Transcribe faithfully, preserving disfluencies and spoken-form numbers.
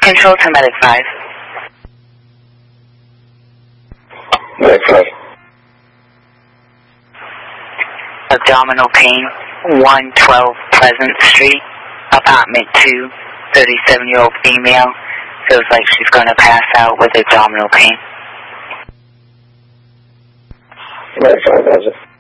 Control to Medic five. Medic five. Abdominal pain, one twelve Pleasant Street, apartment two, thirty-seven-year-old female. Feels like she's going to pass out with abdominal pain. Medic five, how's it?